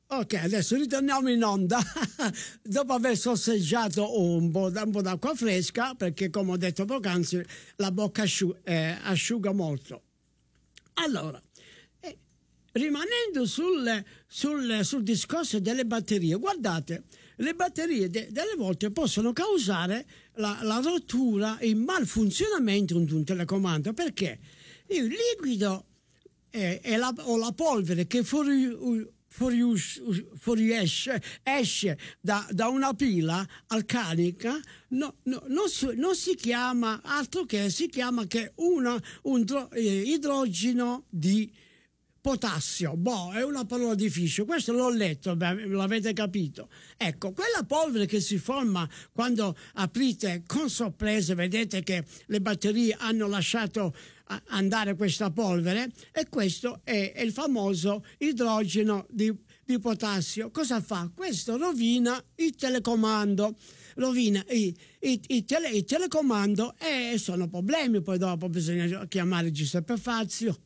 Ok, adesso ritorniamo in onda dopo aver sorseggiato un po' d'acqua fresca, perché come ho detto poc'anzi la bocca asciuga molto. Allora, rimanendo sul discorso delle batterie, guardate, le batterie delle volte possono causare la rottura, il malfunzionamento di un telecomando, perché il liquido o la polvere che esce da una pila alcanica non si chiama altro che si chiama che idrogeno di potassio. È una parola difficile, questo l'ho letto, l'avete capito. Ecco, quella polvere che si forma quando aprite con sorpresa, vedete che le batterie hanno lasciato andare questa polvere, e questo è il famoso idrogeno di potassio. Cosa fa? Questo rovina il telecomando, rovina il telecomando, e sono problemi. Poi dopo bisogna chiamare Giuseppe Fazio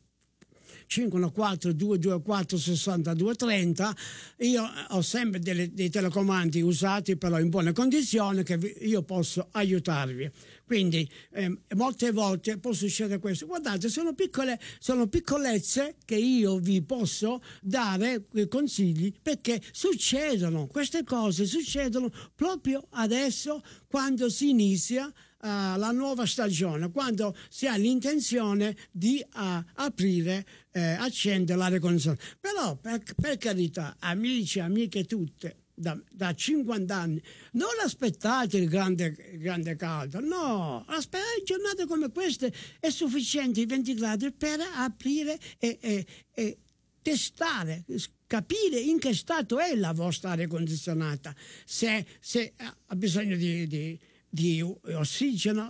514 224 6230. Io ho sempre dei telecomandi usati, però in buone condizioni, che io posso aiutarvi. Quindi molte volte può succedere questo. Guardate, sono piccolezze che io vi posso dare consigli, perché queste cose succedono proprio adesso, quando si inizia la nuova stagione, quando si ha l'intenzione di accendere l'aria condizionata. Però per carità, amici e amiche tutte, da 50 anni, non aspettate il grande caldo, no, aspettate giornate come queste, è sufficiente i 20 gradi per aprire e testare, capire in che stato è la vostra aria condizionata, se ha bisogno di ossigeno,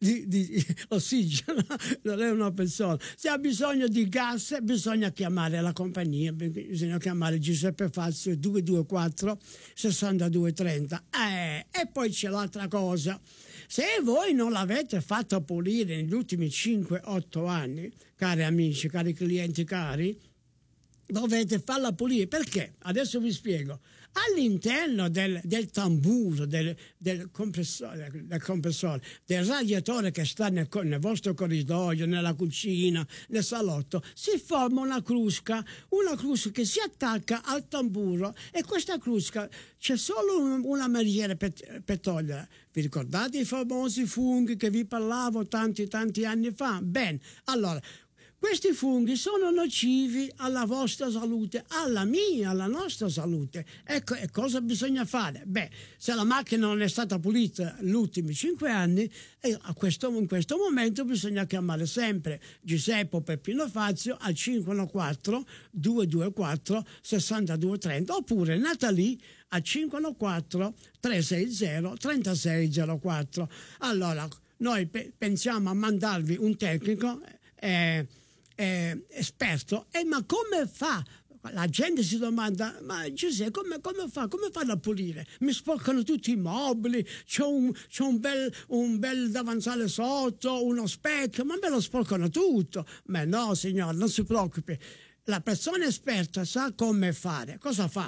ossigeno, non è una persona. Se ha bisogno di gas, bisogna chiamare la compagnia, bisogna chiamare Giuseppe Fazio 224 6230. E poi c'è l'altra cosa: se voi non l'avete fatta pulire negli ultimi 5-8 anni, cari amici, cari clienti cari, dovete farla pulire. Perché? Adesso vi spiego. All'interno del tamburo, del compressore, del radiatore che sta nel vostro corridoio, nella cucina, nel salotto, si forma una crusca che si attacca al tamburo, e questa crusca c'è solo una maniera per togliere. Vi ricordate i famosi funghi che vi parlavo tanti anni fa? Bene, allora, questi funghi sono nocivi alla vostra salute, alla mia, alla nostra salute. Ecco, e cosa bisogna fare? Se la macchina non è stata pulita negli ultimi 5 anni, in questo momento bisogna chiamare sempre Giuseppe Peppino Fazio al 514 224 6230, oppure Natalie al 514 360 3604. Allora, noi pensiamo a mandarvi un tecnico esperto. Ma come fa? La gente si domanda: ma Giuseppe, come fanno a pulire? Mi sporcano tutti i mobili, c'ho un bel davanzale sotto, uno specchio, ma me lo sporcano tutto. Ma no, signore, non si preoccupi, la persona esperta sa come fare. Cosa fa?